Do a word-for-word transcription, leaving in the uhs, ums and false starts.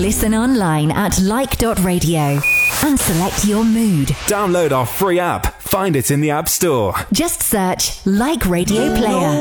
Listen online at like dot radio and select your mood. Download our free app. Find it in the App Store. Just search Like Radio Player.